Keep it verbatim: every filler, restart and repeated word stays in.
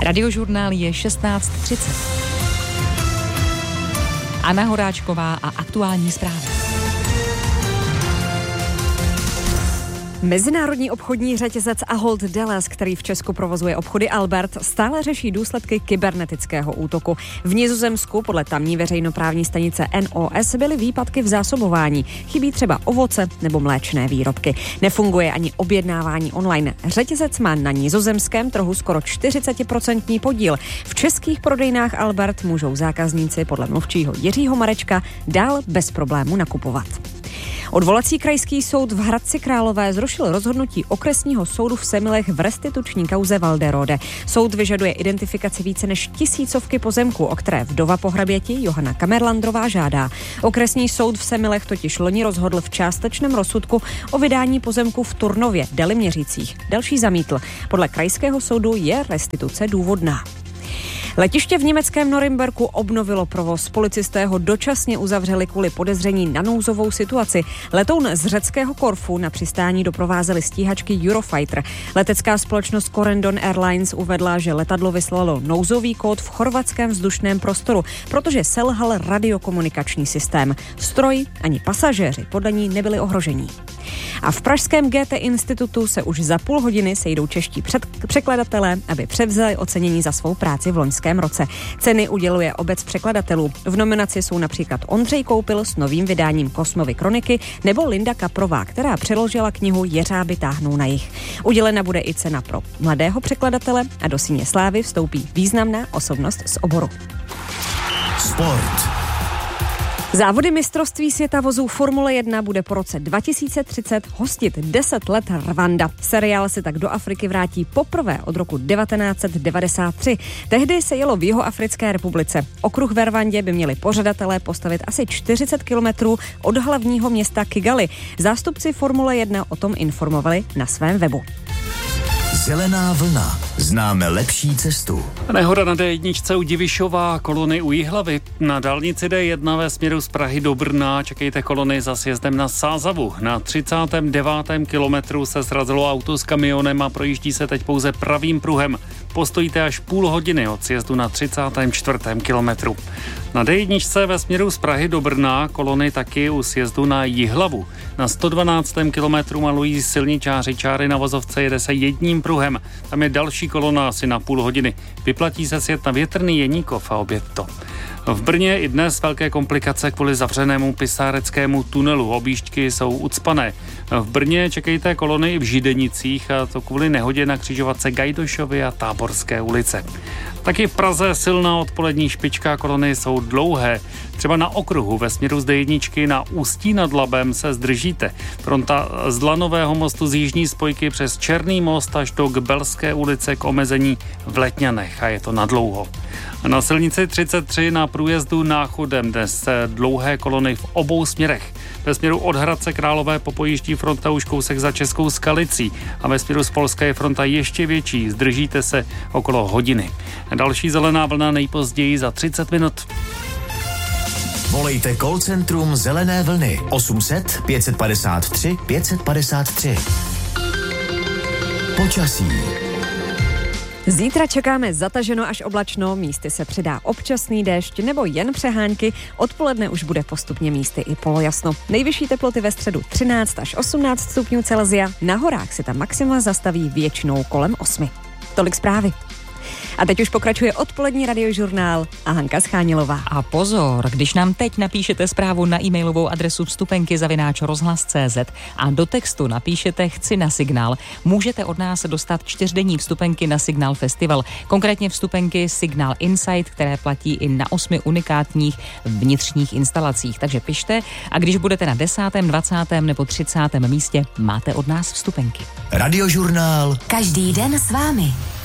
Radiožurnál je šestnáct třicet. Anna Horáčková a aktuální zprávy. Mezinárodní obchodní řetězec Ahold Delhaize, který v Česku provozuje obchody Albert, stále řeší důsledky kybernetického útoku. V Nizozemsku podle tamní veřejnoprávní stanice N O S byly výpadky v zásobování. Chybí třeba ovoce nebo mléčné výrobky. Nefunguje ani objednávání online. Řetězec má na nizozemském trhu skoro čtyřicet procent podíl. V českých prodejnách Albert můžou zákazníci podle mluvčího Jiřího Marečka dál bez problému nakupovat. Odvolací krajský soud v Hradci Králové zrušil rozhodnutí okresního soudu v Semilech v restituční kauze Walderode. Soud vyžaduje identifikaci více než tisícovky pozemků, o které vdova po hraběti Johana Kamerlandrová žádá. Okresní soud v Semilech totiž loni rozhodl v částečném rozsudku o vydání pozemků v Turnově, Deliměřicích. Další zamítl. Podle krajského soudu je restituce důvodná. Letiště v německém Norimberku obnovilo provoz. Policisté ho dočasně uzavřeli kvůli podezření na nouzovou situaci. Letoun z řeckého Korfu na přistání doprovázely stíhačky Eurofighter. Letecká společnost Corendon Airlines uvedla, že letadlo vyslalo nouzový kód v chorvatském vzdušném prostoru, protože selhal radiokomunikační systém. Stroj ani pasažéři podle ní nebyli ohrožení. A v pražském Goethe institutu se už za půl hodiny sejdou čeští před- překladatelé, aby převzali ocenění za svou práci v loňském roce. Ceny uděluje obec překladatelů. V nominaci jsou například Ondřej Koupil s novým vydáním Kosmovy kroniky nebo Linda Kaprová, která přeložila knihu Jeřáby táhnou na jih. Udělena bude i cena pro mladého překladatele a do síně slávy vstoupí významná osobnost z oboru. Sport. Závody mistrovství světa vozů Formule jedna bude po roce dva tisíce třicet hostit deset let Rwanda. Seriál se tak do Afriky vrátí poprvé od roku devatenáct set devadesát tři. Tehdy se jelo v Jihoafrické republice. Okruh ve Rwandě by měli pořadatelé postavit asi čtyřicet kilometrů od hlavního města Kigali. Zástupci Formule jedna o tom informovali na svém webu. Zelená vlna. Známe lepší cestu. Nehoda na D jedna u Divišova, kolony u Jihlavy. Na dálnici D jedna ve směru z Prahy do Brna čekejte kolony za sjezdem na Sázavu. Na třicátém devátém kilometru se srazilo auto s kamionem a projíždí se teď pouze pravým pruhem. Postojíte až půl hodiny od sjezdu na třicátém čtvrtém kilometru. Na D jedna ve směru z Prahy do Brna kolony taky u sjezdu na Jihlavu. Na sto dvanáctém kilometru malují silničáři čáry na vozovce, jede se jedním pruhem. Tam je další kolona asi na půl hodiny. Vyplatí se sjet na Větrný Jeníkov a obět to. V Brně i dnes velké komplikace kvůli zavřenému pisáreckému tunelu. Objížďky jsou ucpané. V Brně čekejte kolony i v Židenicích, a to kvůli nehodě na křižovatce Gajdošovy a Táborské ulice. Taky v Praze silná odpolední špička, kolony jsou dlouhé. Třeba na okruhu ve směru z D jedna na Ústí nad Labem se zdržíte. Fronta z Lanového mostu z jižní spojky přes Černý most až do Gbelské ulice k omezení v Letňanech a je to nadlouho. Na silnici třicet tři na průjezdu Náchodem dnes dlouhé kolony v obou směrech. Ve směru od Hradce Králové popojíždí fronta už kousek za Českou Skalicí a ve směru z Polska je fronta ještě větší. Zdržíte se okolo hodiny. Další zelená vlna nejpozději za třicet minut. Volejte call centrum Zelené vlny osm set pět padesát tři pět padesát tři. Počasí. Zítra čekáme zataženo až oblačno, místy se přidá občasný déšť nebo jen přehánky, odpoledne už bude postupně místy i polojasno. Nejvyšší teploty ve středu třináct až osmnáct stupňů Celsia, na horách se ta maxima zastaví většinou kolem osmi. Tolik zprávy. A teď už pokračuje odpolední radiožurnál a Hanka Schánilová. A pozor, když nám teď napíšete zprávu na e-mailovou adresu vstupenky zavináč rozhlas tečka cé zet a do textu napíšete chci na Signál, můžete od nás dostat čtyřdenní vstupenky na Signál Festival. Konkrétně vstupenky Signál Insight, které platí i na osmi unikátních vnitřních instalacích. Takže pište a když budete na desátém, dvacátém nebo třicátém místě, máte od nás vstupenky. Radiožurnál. Každý den s vámi.